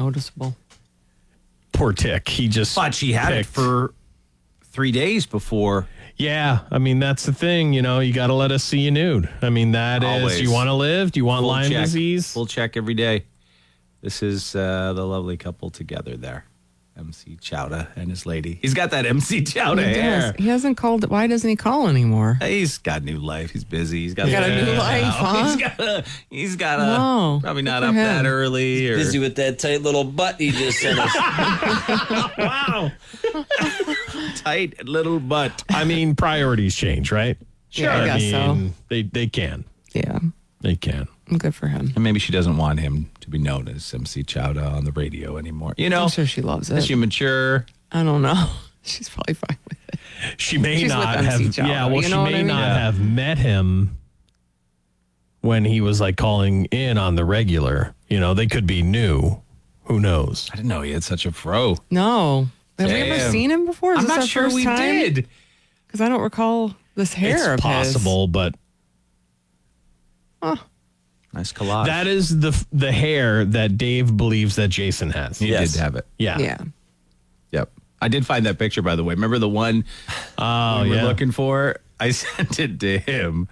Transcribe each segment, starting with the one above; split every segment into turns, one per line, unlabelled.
noticeable.
Poor Tick. He just.
But she had it for 3 days before.
Yeah, I mean, that's the thing. You got to let us see you nude. I mean, that
Always.
is, you want to live? Do you want
Full
Lyme
check.
disease?
Full check every day. This is the lovely couple together there. MC Chowda and his lady. He's got that MC Chowda
He
hair.
does. He hasn't called. Why doesn't he call anymore?
He's got new life. He's busy. He's got,
Got a new life, huh?
He's got a
No,
probably
good
not
for
up
him.
that early. Or,
Busy with that tight little butt he just sent us.
Wow.
tight little butt.
I mean, priorities change, right?
Sure, I guess so.
They can.
Yeah,
They can.
good for him.
And maybe she doesn't want him to be known as MC Chowda on the radio anymore.
I'm sure she loves
Is
it.
she mature?
I don't know. She's probably fine with it.
She may
She's
not
with
have.
MC Chowda,
Yeah, well,
you
she
know what
may
I mean?
not have met him when he was like calling in on the regular. They could be new. Who knows?
I didn't know he had such a fro.
No. Have we ever
Damn.
seen him before? Is
I'm
this
not
our
sure
first
we
time?
did.
Because I don't recall this hair of
It's possible, but
Nice collage.
that is the hair that Dave believes that Jason has.
he
Yes.
did have it.
Yeah.
his. Yeah.
Yep. I did find that picture, by the way. Remember the one we were
yeah.
looking for? I sent it to him.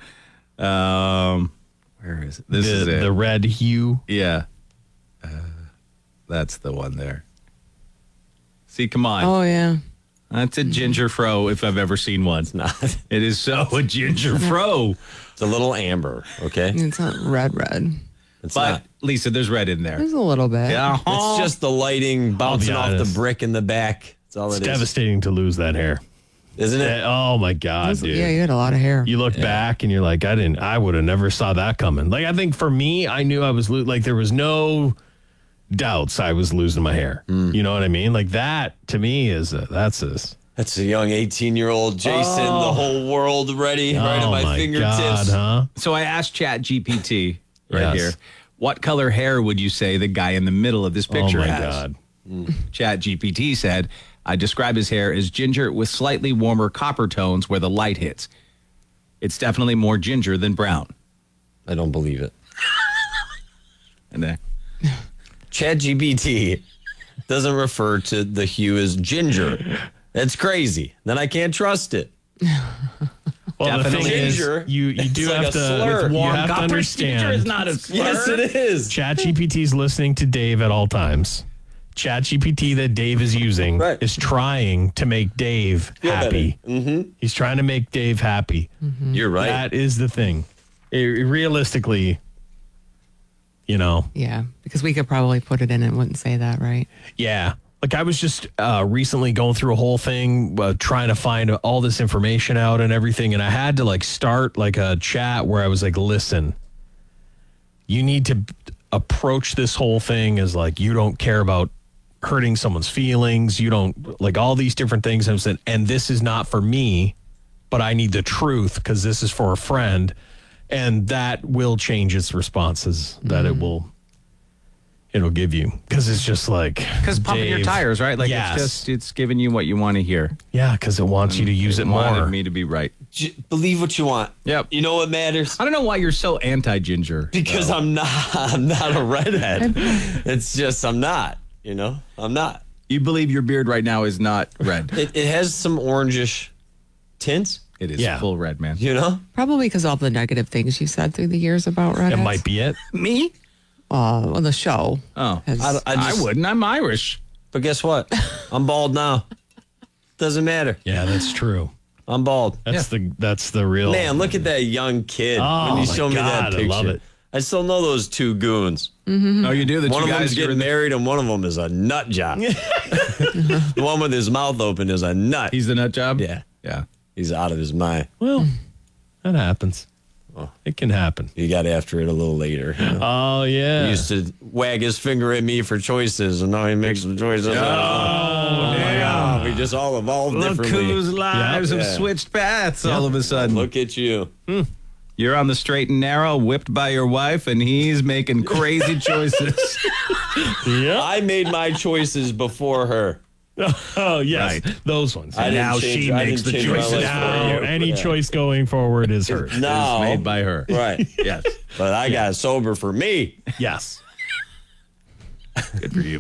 Where is it? This is it.
The red hue.
Yeah. That's the one there. See, come on.
Oh, yeah.
That's a ginger fro if I've ever seen one. It's
not.
It is so a ginger fro.
It's a little amber, okay?
It's not red.
It's
But,
not.
Lisa, there's red in there.
There's a little bit.
Yeah.
It's just the lighting bouncing off the
honest.
brick in the back. That's all
It's
it is.
devastating to lose that hair.
Isn't it?
Oh my God, dude.
Yeah, you had a lot of hair.
You look back and you're like, I would have never saw that coming. Like, I think for me, I knew I was like, there was no doubts I was losing my hair. You know what I mean? Like that to me that's
That's a young 18-year-old Jason, the whole world ready, right at my fingertips.
God, huh?
So I asked Chat GPT right
Yes.
here, what color hair would you say the guy in the middle of this picture
Oh my
has?
God.
Chat GPT said, I describe his hair as ginger with slightly warmer copper tones where the light hits. It's definitely more ginger than brown.
I don't believe it.
And then,
ChatGPT doesn't refer to the hue as ginger. That's crazy. Then I can't trust it.
Well, the
Definitely.
thing is,
Ginger,
you do
it's like
have
a
to
slur.
you
warm
have to
copper
understand.
ginger is not a slur.
Yes, it is.
ChatGPT's listening to Dave at all times. ChatGPT that Dave is using
Right.
is trying to make Dave happy. He's trying to make Dave happy.
You're right.
That is the thing. Realistically,
Yeah, because we could probably put it in and wouldn't say that, right?
yeah. Like I was just recently going through a whole thing, trying to find all this information out and everything. And I had to like start like a chat where I was like, listen, you need to approach this whole thing as like, you don't care about hurting someone's feelings. You don't like all these different things. And I said, and this is not for me, but I need the truth because this is for a friend. And that will change its responses that it'll give you. Because it's just like,
because pumping your
Dave,
tires, right? Like
yes.
it's giving you what you want to hear.
Yeah, because it wants you to use it
wanted
more.
me to be right.
Believe what you want.
Yep.
You know what matters?
I don't know why you're so anti-ginger.
Because I'm not a redhead. It's just I'm not, I'm not.
You believe your beard right now is not red.
It has some orangish tints,
It is
Yeah.
full red, man.
Probably because all the negative things you said through the years about
That
redheads.
might be it.
Me?
Well, the show.
Oh,
has-
I wouldn't. I'm Irish.
But guess what? I'm bald now. Doesn't matter.
Yeah, that's true.
I'm bald.
That's the real
Man, look at that young kid
Oh,
when you
my
show me that
God, I
picture.
love it.
I still know those two goons.
Oh, you do? The
One
two
of them's
guys you're
getting
in the-
married and one of them is a nut job. The one with his mouth open is a nut.
He's the nut job?
Yeah.
Yeah.
He's out of his mind.
Well, that happens. It can happen.
He got after it a little later.
Oh yeah.
He used to wag his finger at me for choices, and now he makes some choices. We just all evolved
Look
differently.
whose lives have switched paths all of a sudden.
Look at you.
You're on the straight and narrow, whipped by your wife, and he's making crazy choices.
I made my choices before her.
Oh yes,
Right.
those ones.
I didn't
Now
change-
she
I
makes
didn't
the
change my
choices.
life
Now
for you.
any
Yeah.
choice going forward is hers.
No.
Made by her.
Right.
Yes.
But I got sober for me.
Yes.
Good for you.